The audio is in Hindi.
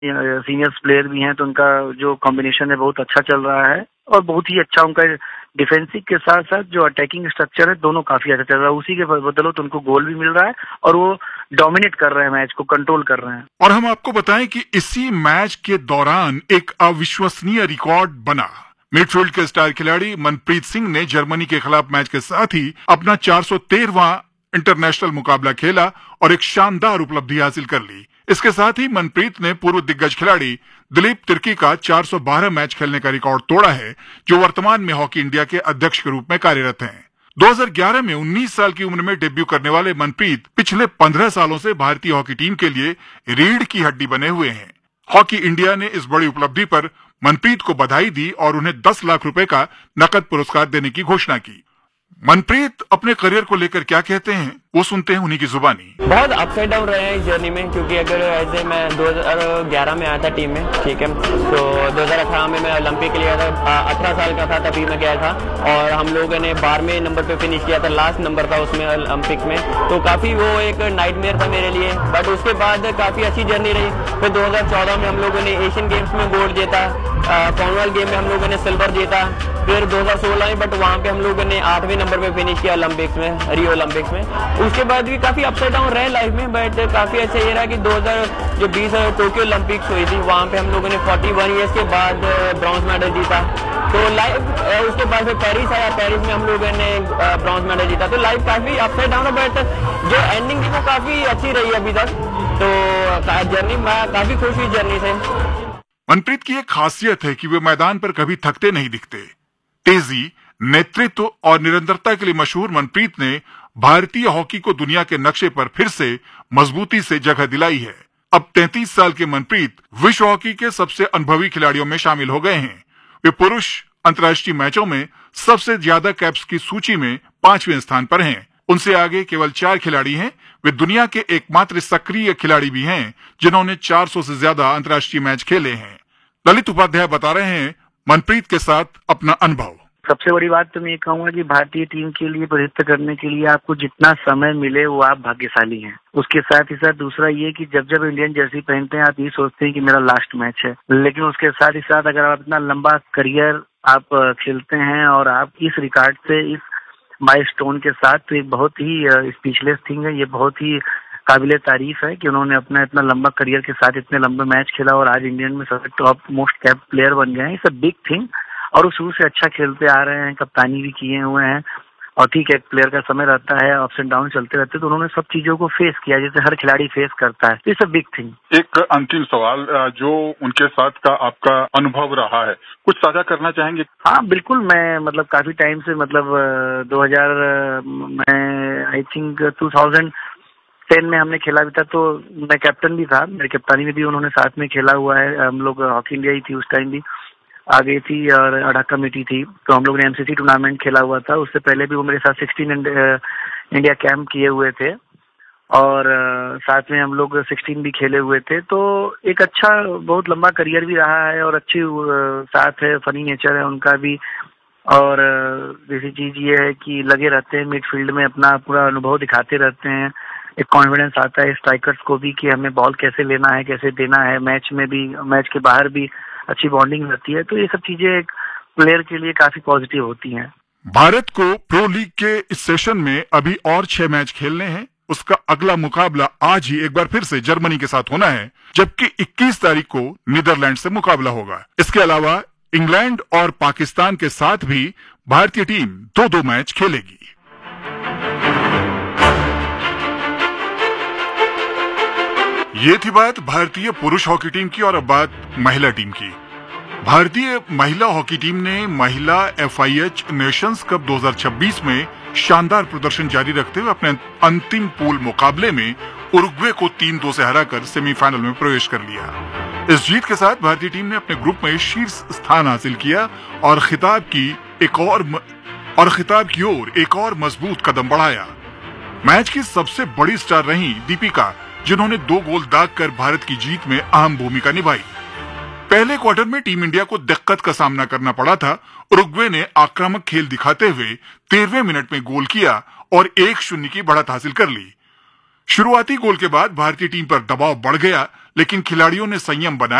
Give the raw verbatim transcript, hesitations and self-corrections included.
सीनियर्स प्लेयर भी हैं, तो उनका जो कॉम्बिनेशन है बहुत अच्छा चल रहा है और बहुत ही अच्छा उनका डिफेंसिव के साथ साथ जो अटैकिंग स्ट्रक्चर है दोनों काफी अच्छा चल रहा है। उसी के बदौलत उनको गोल भी मिल रहा है और वो डोमिनेट कर रहे हैं, मैच को कंट्रोल कर रहे हैं। और हम आपको बताएं कि इसी मैच के दौरान एक अविश्वसनीय रिकॉर्ड बना। मिडफील्ड के स्टार खिलाड़ी मनप्रीत सिंह ने जर्मनी के खिलाफ मैच के साथ ही अपना चार सौ तेरहवां इंटरनेशनल मुकाबला खेला और एक शानदार उपलब्धि हासिल कर ली। इसके साथ ही मनप्रीत ने पूर्व दिग्गज खिलाड़ी दिलीप तिर्की का चार सौ बारह मैच खेलने का रिकॉर्ड तोड़ा है, जो वर्तमान में हॉकी इंडिया के अध्यक्ष के रूप में कार्यरत हैं। दो हज़ार ग्यारह में उन्नीस साल की उम्र में डेब्यू करने वाले मनप्रीत पिछले पंद्रह सालों से भारतीय हॉकी टीम के लिए रीढ़ की हड्डी बने हुए हैं। हॉकी इंडिया ने इस बड़ी उपलब्धि पर मनप्रीत को बधाई दी और उन्हें दस लाख रुपए का नकद पुरस्कार देने की घोषणा की। मनप्रीत अपने करियर को लेकर क्या कहते हैं, वो सुनते हैं उन्हीं की जुबानी। बहुत अपसाइड डाउन रहे हैं इस जर्नी में, क्योंकि अगर ऐसे मैं दो हज़ार ग्यारह में आया था टीम में, ठीक है, तो दो हज़ार अठारह में मैं ओलंपिक के लिए था, अठारह साल का था तभी मैं गया था और हम लोगों ने बारहवें नंबर पे फिनिश किया था, लास्ट नंबर था उसमें ओलंपिक में, तो काफी वो एक नाइटमेयर था मेरे लिए। बट उसके बाद काफी अच्छी जर्नी रही। फिर दो हज़ार चौदह में हम लोगों ने एशियन गेम्स में गोल्ड जीता, कॉमनवेल्थ गेम में हम लोगों ने सिल्वर जीता, फिर दो हज़ार सोलह में बट वहाँ पे हम लोगों ने आठवें नंबर पे फिनिश किया ओलंपिक्स में, रियो ओलंपिक्स में। उसके बाद भी काफी अपसाइड डाउन रहे लाइफ में, बट काफी अच्छा ये रहा कि दो हज़ार जो बीस टोक्यो ओलंपिक्स हुई थी वहाँ पे हम लोगों ने इकतालीस इयर्स के बाद ब्रॉन्ज मेडल जीता। तो लाइफ उसके बाद फिर पेरिस आया, पेरिस में हम लोगों ने ब्रॉन्ज मेडल जीता। तो लाइफ काफी अपसाइड डाउन है, बट जो एंडिंग थी वो काफी अच्छी रही अभी तक। तो जर्नी मैं काफी खुश हुई जर्नी से। मनप्रीत की एक खासियत है कि वे मैदान पर कभी थकते नहीं दिखते। तेजी, नेतृत्व और निरंतरता के लिए मशहूर मनप्रीत ने भारतीय हॉकी को दुनिया के नक्शे पर फिर से मजबूती से जगह दिलाई है। अब तैंतीस साल के मनप्रीत विश्व हॉकी के सबसे अनुभवी खिलाड़ियों में शामिल हो गए हैं। वे पुरुष अंतर्राष्ट्रीय मैचों में सबसे ज्यादा कैप्स की सूची में पांचवें स्थान पर हैं। उनसे आगे केवल चार खिलाड़ी हैं। वे दुनिया के एकमात्र सक्रिय खिलाड़ी भी हैं जिन्होंने चार सौ से ज्यादा अंतर्राष्ट्रीय मैच खेले हैं। ललित उपाध्याय बता रहे हैं मनप्रीत के साथ अपना अनुभव। सबसे बड़ी बात तो मैं ये कहूंगा कि भारतीय टीम के लिए प्रतिनिधित्व करने के लिए आपको जितना समय मिले वो आप भाग्यशाली हैं। उसके साथ ही साथ दूसरा ये कि जब जब इंडियन जर्सी पहनते हैं आप ये सोचते हैं कि मेरा लास्ट मैच है, लेकिन उसके साथ ही साथ अगर आप इतना लंबा करियर आप खेलते हैं और आप इस रिकॉर्ड से, इस माइलस्टोन के साथ, तो एक बहुत ही स्पीचलेस थिंग है। ये बहुत ही काबिले तारीफ है कि उन्होंने अपना इतना लंबा करियर के साथ इतने लंबे मैच खेला और आज इंडियन में सबसे टॉप मोस्ट कैप प्लेयर बन गए हैं। It's a big thing. और वो शुरू से अच्छा खेलते आ रहे हैं, कप्तानी भी किए हुए हैं। और ठीक है, एक प्लेयर का समय रहता है, अप्स एंड डाउन चलते रहते, तो उन्होंने सब चीजों को फेस किया जैसे हर खिलाड़ी फेस करता है। It's a big thing. एक अंतिम सवाल, जो उनके साथ का आपका अनुभव रहा है, कुछ साझा करना चाहेंगे? हाँ बिल्कुल, मैं मतलब काफी टाइम से, मतलब दो हजार मैं I think two thousand ten में हमने खेला भी था, तो मैं कैप्टन भी था, मेरी कप्तानी में भी उन्होंने साथ में खेला हुआ है। हम लोग हॉकी इंडिया ही थी उस टाइम भी आ गई थी और अडा कमेटी थी, तो हम लोग ने एमसीसी टूर्नामेंट खेला हुआ था। उससे पहले भी वो मेरे साथ सिक्सटीन इंडिया कैंप किए हुए थे और साथ में हम लोग सिक्सटीन भी खेले हुए थे। तो एक अच्छा बहुत लंबा करियर भी रहा है और अच्छी साथ है, फनी नेचर है उनका भी। और दूसरी चीज ये है कि लगे रहते हैं मिडफील्ड में, अपना पूरा अनुभव दिखाते रहते हैं। एक कॉन्फिडेंस आता है स्ट्राइकर्स को भी कि हमें बॉल कैसे लेना है, कैसे देना है, मैच में भी, मैच के बाहर भी अच्छी बॉन्डिंग रहती है। तो ये सब चीजें एक प्लेयर के लिए काफी पॉजिटिव होती हैं। भारत को प्रो लीग के इस सेशन में अभी और छह मैच खेलने हैं। उसका अगला मुकाबला आज ही एक बार फिर से जर्मनी के साथ होना है, जबकि इक्कीस तारीख को नीदरलैंड से मुकाबला होगा। इसके अलावा इंग्लैंड और पाकिस्तान के साथ भी भारतीय टीम दो दो मैच खेलेगी। ये थी बात भारतीय पुरुष हॉकी टीम की और अब बात महिला टीम की। भारतीय महिला हॉकी टीम ने महिला एफआईएच नेशंस कप दो हज़ार छब्बीस में शानदार प्रदर्शन जारी रखते हुए अपने अंतिम पूल मुकाबले में उरुग्वे को तीन दो से हराकर सेमीफाइनल में प्रवेश कर लिया। इस जीत के साथ भारतीय टीम ने अपने ग्रुप में शीर्ष स्थान हासिल किया और खिताब की एक और म... और खिताब की ओर एक और मजबूत कदम बढ़ाया। मैच की सबसे बड़ी स्टार रही दीपिका, जिन्होंने दो गोल दागकर भारत की जीत में अहम भूमिका निभाई। पहले क्वार्टर में टीम इंडिया को दिक्कत का सामना करना पड़ा था। उरुग्वे ने आक्रामक खेल दिखाते हुए तेरहवें मिनट में गोल किया और एक शून्य की बढ़त हासिल कर ली। शुरुआती गोल के बाद भारतीय टीम पर दबाव बढ़ गया, लेकिन खिलाड़ियों ने संयम बनाया।